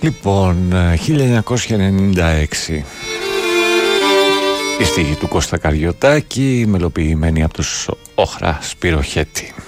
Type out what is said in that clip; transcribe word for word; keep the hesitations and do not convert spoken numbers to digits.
Λοιπόν, χίλια εννιακόσια ενενήντα έξι, η στίχη του Κώστα Καριωτάκη, μελοποιημένη από τους Όχρα Σπυροχέτη.